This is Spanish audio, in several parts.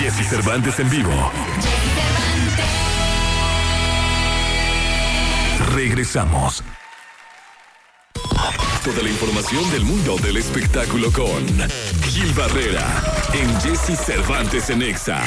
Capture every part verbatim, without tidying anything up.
Jessy Cervantes en vivo. Regresamos. Toda la información del mundo del espectáculo con Gil Barrera en Jessy Cervantes en Exa.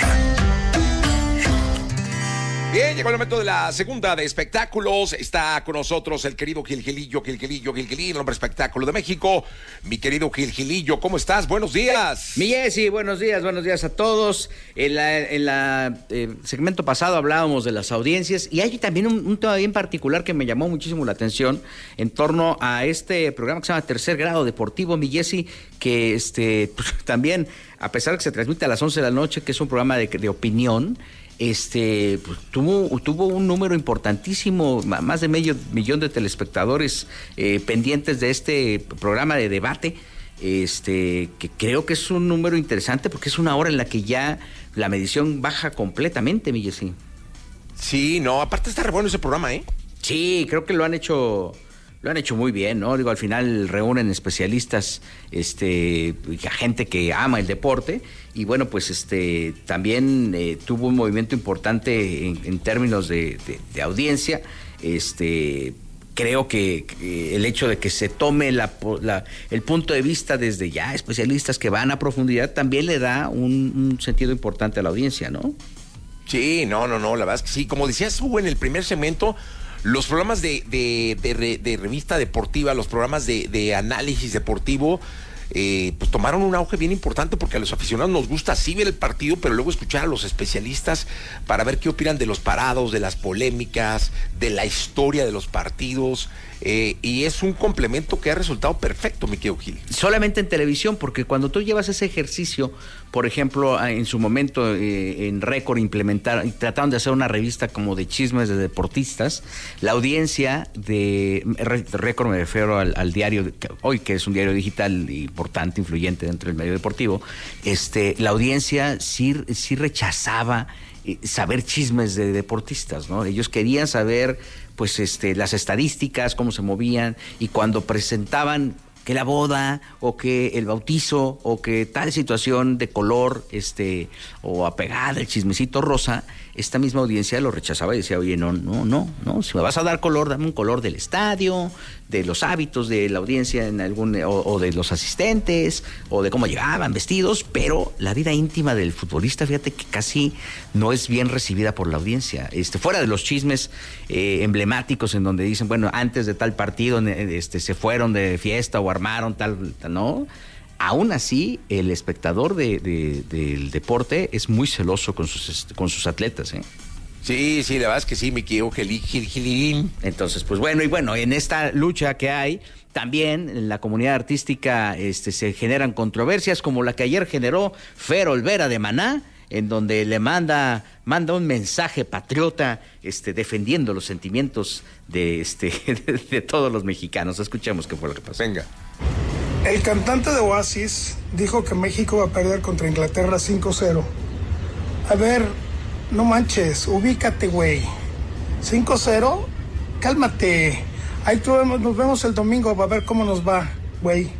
Bien, llegó el momento de la segunda de espectáculos. Está con nosotros el querido Gil Gilillo, Gil Gilillo, Gil Gilillo, el hombre espectáculo de México. Mi querido Gil Gilillo, ¿cómo estás? Buenos días. Mi Jessy, buenos días, buenos días a todos. En la, en la eh, segmento pasado hablábamos de las audiencias y hay también un, un tema bien particular que me llamó muchísimo la atención en torno a este programa que se llama Tercer Grado Deportivo, mi Jessy, que este, pues, también, a pesar de que se transmite a las once de la noche, que es un programa de, de opinión, Este, pues, tuvo, tuvo un número importantísimo, más de medio millón de telespectadores eh, pendientes de este programa de debate, este, que creo que es un número interesante porque es una hora en la que ya la medición baja completamente, mi Jessy. Sí, no, aparte está re bueno ese programa, ¿eh? Sí, creo que lo han hecho... Lo han hecho muy bien, ¿no? Digo, al final reúnen especialistas, este, a gente que ama el deporte y bueno, pues este, también eh, tuvo un movimiento importante en, en términos de, de, de audiencia. Este, creo que, que el hecho de que se tome la, la, el punto de vista desde ya especialistas que van a profundidad también le da un, un sentido importante a la audiencia, ¿no? Sí, no, no, no, la verdad es que sí. Como decías Hugo en el primer segmento, los programas de, de, de, de, de revista deportiva, los programas de, de análisis deportivo, eh, pues tomaron un auge bien importante porque a los aficionados nos gusta sí ver el partido, pero luego escuchar a los especialistas para ver qué opinan de los parados, de las polémicas, de la historia de los partidos. Eh, y es un complemento que ha resultado perfecto, mi querido Gil. Solamente en televisión, porque cuando tú llevas ese ejercicio, por ejemplo, en su momento eh, en Récord implementaron, trataron de hacer una revista como de chismes de deportistas, la audiencia de Récord, me refiero al, al diario, hoy que es un diario digital importante, influyente dentro del medio deportivo, este, la audiencia sí, sí rechazaba eh, saber chismes de deportistas, ¿no? Ellos querían saber pues este las estadísticas, cómo se movían, y cuando presentaban que la boda o que el bautizo o que tal situación de color este o apegada, el chismecito rosa, esta misma audiencia lo rechazaba y decía, oye, no, no, no, no, si me vas a dar color, dame un color del estadio, de los hábitos de la audiencia en algún o, o de los asistentes o de cómo llegaban vestidos, pero la vida íntima del futbolista, fíjate que casi no es bien recibida por la audiencia. Este, fuera de los chismes eh, emblemáticos en donde dicen, bueno, antes de tal partido este, se fueron de fiesta o armaron tal, tal ¿no? Aún así, el espectador de, de, del deporte es muy celoso con sus, con sus atletas, ¿eh? Sí, sí, la verdad es que sí, mi querido Gil, Gil, Gilín. Entonces, pues bueno, y bueno, en esta lucha que hay, también en la comunidad artística este, se generan controversias, como la que ayer generó Fer Olvera de Maná, en donde le manda, manda un mensaje patriota, este, defendiendo los sentimientos de, este, de, de todos los mexicanos. Escuchemos qué fue lo que pasó. Venga. El cantante de Oasis dijo que México va a perder contra Inglaterra cinco cero. A ver, no manches, ubícate, güey. cinco cero, cálmate. Ahí nos vemos el domingo, a ver cómo nos va, güey.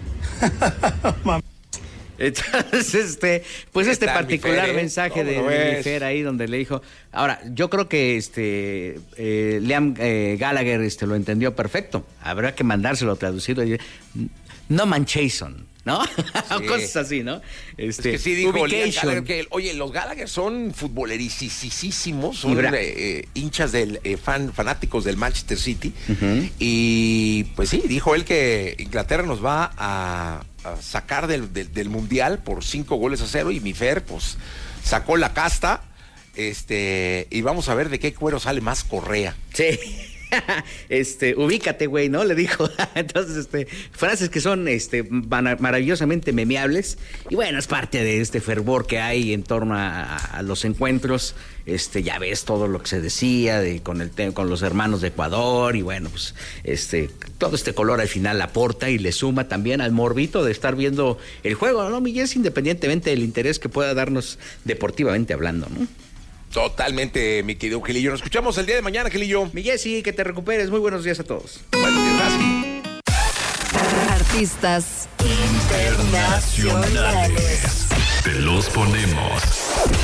Entonces, este, pues este particular Fer, ¿eh? mensaje de, de Fer ahí donde le dijo, ahora, yo creo que este eh, Liam eh, Gallagher este, lo entendió perfecto. Habrá que mandárselo traducido. No Manchation, ¿no? Sí. Cosas así, ¿no? Este, es que sí dijo Liam Gallagher que, oye, los Gallagher son futbolerisísimos, son eh, eh, hinchas del eh, fan, fanáticos del Manchester City. Uh-huh. Y pues sí, dijo él que Inglaterra nos va a, a sacar del, del, del Mundial por cinco goles a cero, y mi Fer, pues, sacó la casta, este, y vamos a ver de qué cuero sale más Correa. Sí. Este, ubícate, güey, ¿no? Le dijo. Entonces, este, frases que son este, maravillosamente memeables. Y bueno, es parte de este fervor que hay en torno a, a los encuentros. Este, ya ves todo lo que se decía de, con, el, con los hermanos de Ecuador. Y bueno, pues, este, todo este color al final aporta y le suma también al morbito de estar viendo el juego, ¿no? Y es independientemente del interés que pueda darnos deportivamente hablando, ¿no? Totalmente, mi querido Gilillo. Nos escuchamos el día de mañana, Gilillo. Mi Jessy, que te recuperes. Muy buenos días a todos. Buenos días, gracias. Artistas internacionales. Te los ponemos.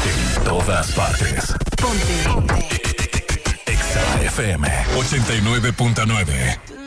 todas partes. Ponte. Exa F M ochenta y nueve punto nueve.